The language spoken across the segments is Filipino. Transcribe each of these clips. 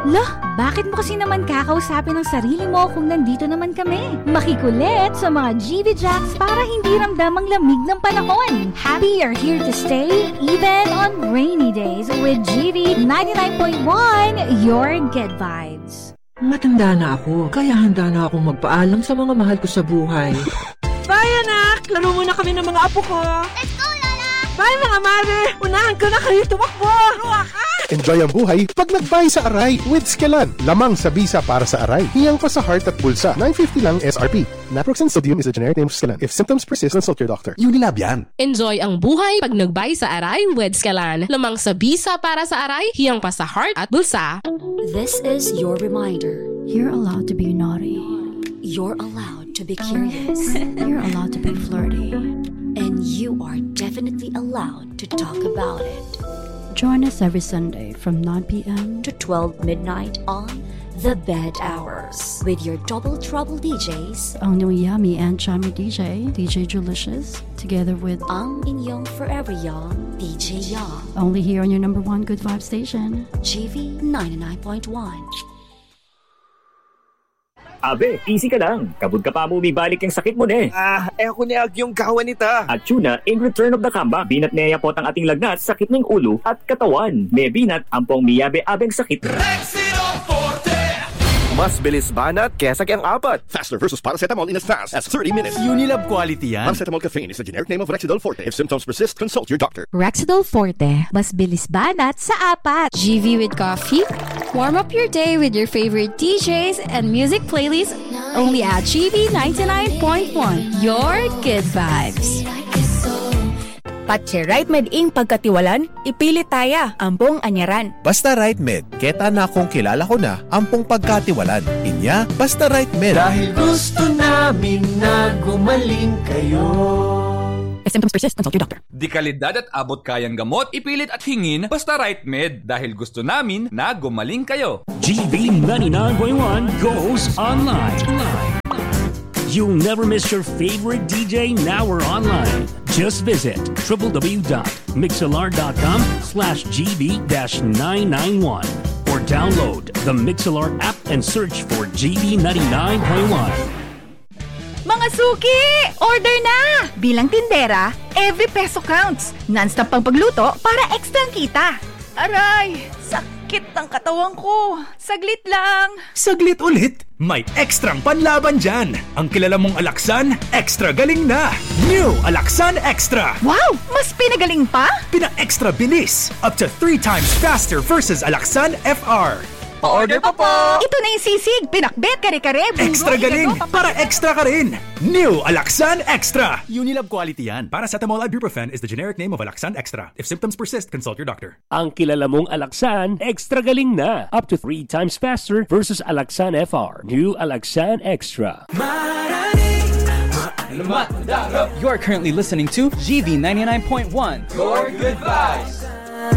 Lah, bakit mo kasi naman kakausapin ang sarili mo kung nandito naman kami? Makikulit sa mga GV Jacks para hindi ramdam ang lamig ng panahon. Happy you're here to stay even on rainy days with GV 99.1, your good vibes. Matanda na ako, kaya handa na akong magpaalam sa mga mahal ko sa buhay. Bye, anak! Laro muna kami ng mga apo ko. Let's go, Lola! Bye, mga mare! Unahan ko na kayo tumakbo! Enjoy ang buhay pag nag-buy sa Aray with Skelan. Lamang sa bisa para sa Aray. Hiyang pa sa heart at bulsa. $9.50 lang SRP. Naproxen sodium is the generic name of Skelan. If symptoms persist, consult your doctor. Unilab yan. Enjoy ang buhay pag nag-buy sa Aray with Skelan. Lamang sa bisa para sa Aray, hiyang pa sa heart at bulsa. This is your reminder. You're allowed to be naughty. You're allowed to be curious. You're allowed to be flirty. And you are definitely allowed to talk about it. Join us every Sunday from 9 p.m. to 12 midnight on The Bed Hours with your Double Trouble DJs, ang yummy and chummy DJ Julicious, together with ang inyong forever young DJ Young. Only here on your number one good vibe station, GV 99.1. Abe, easy ka lang. Kabud ka pa mo balik yung sakit mo ne. Ako ni Ag yung kawan nita. At tuna, in return of the comeback, binat niya po ang ating lagnat, sakit ng ulo at katawan. May binat, ampong miyabe abeng sakit. Rexidol Forte! Mas bilis banat kesa kayang apat. Faster versus paracetamol in as fast as 30 minutes. Unilab quality yan. Paracetamol caffeine is the generic name of Rexidol Forte. If symptoms persist, consult your doctor. Rexidol Forte, mas bilis banat sa apat. GV with coffee? Warm up your day with your favorite DJs and music playlists only at GV 99.1, your good vibes. Patche Right Med Inc. pagkatiwalan, ipilit taya, ampong anyaran. Basta Right Med, keta na kung kilala ko na, ampong pagkatiwalan. Inya, basta Right Med. Dahil gusto namin na gumaling kayo. If symptoms persist, consult your doctor. Di kalidad at abot kayang gamot, ipilit at hingin, basta Right Med. Dahil gusto namin na gumaling kayo. GV 99.1 goes online. You'll never miss your favorite DJ now or online. Just visit www.mixlr.com/GV-991 or download the Mixlr app and search for GV 99.1. Mga suki! Order na! Bilang tindera, every peso counts. Non-stop pang pagluto para extra kita. Aray! Sakit ng katawan ko. Saglit lang. Saglit ulit? May ekstrang panlaban dyan. Ang kilala mong Alaxan, extra galing na. New Alaxan Extra. Wow! Mas pinagaling pa? Pina-extra bilis. Up to 3 times faster versus Alaxan FR. Pa-order pa po! Ito na yung sisig, pinakbet, kare-kare, bungo, extra galing, para extra ka rin. New Alaxan Extra. Unilab quality yan. Paracetamol ibuprofen is the generic name of Alaxan Extra. If symptoms persist, consult your doctor. Ang kilala mong Alaxan, extra galing na. Up to 3 times faster versus Alaxan FR. New Alaxan Extra. You are currently listening to GV 99.1, your good vibes.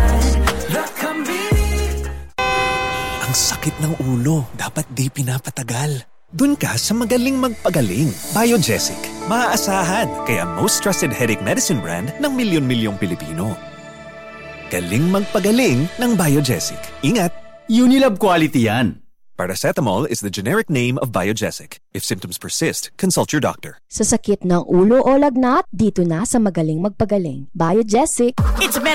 Ang sakit ng ulo, dapat di pinapatagal. Dun ka sa magaling magpagaling. Biogesic. Maaasahan, kaya most trusted headache medicine brand ng milyon-milyong Pilipino. Galing magpagaling ng Biogesic. Ingat! Unilab quality yan. Paracetamol is the generic name of Biogesic. If symptoms persist, consult your doctor. Sa sakit ng ulo o lagnat, dito na sa magaling magpagaling. Biogesic. It's